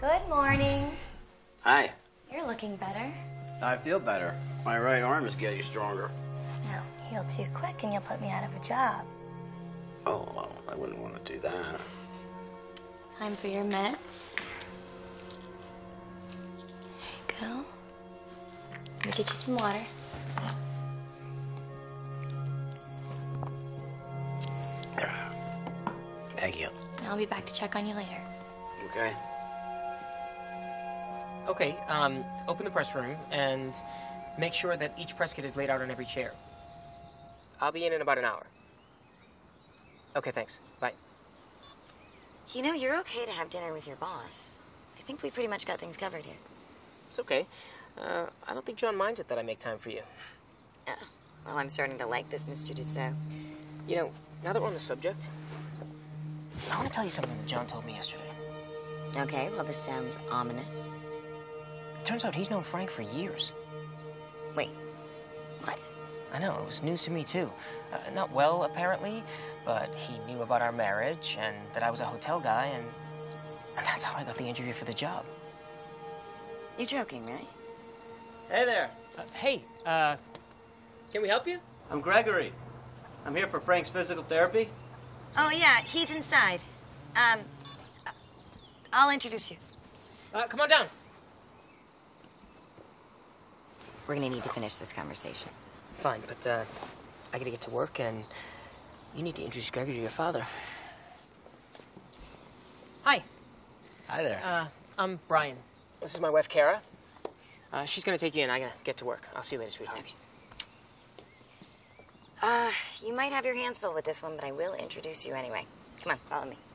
Good morning. Hi. You're looking better. I feel better. My right arm is getting stronger. No, heal too quick and you'll put me out of a job. Oh, well, I wouldn't want to do that. Time for your meds. There you go. Let me get you some water. Thank you. I'll be back to check on you later. Okay. Okay, open the press room and make sure that each press kit is laid out on every chair. I'll be in about an hour. Okay, thanks. Bye. You know, you're okay to have dinner with your boss. I think we pretty much got things covered here. It's okay. I don't think John minds it that I make time for you. Well, I'm starting to like this, Mr. Dussault. You know, now that we're on the subject, I want to tell you something that John told me yesterday. Okay, well, this sounds ominous. It turns out he's known Frank for years. Wait, what? I know, it was news to me, too. Not well, apparently, but he knew about our marriage and that I was a hotel guy, and that's how I got the interview for the job. You're joking, right? Hey there. Hey, can we help you? I'm Gregory. I'm here for Frank's physical therapy. Oh, yeah, he's inside. I'll introduce you. Come on down. We're gonna need to finish this conversation. Fine, but I gotta get to work, and you need to introduce Gregory to your father. Hi. Hi there. I'm Brian. This is my wife, Kara. She's gonna take you in. I gotta get to work. I'll see you later, sweetheart. Okay. You might have your hands full with this one, but I will introduce you anyway. Come on, follow me.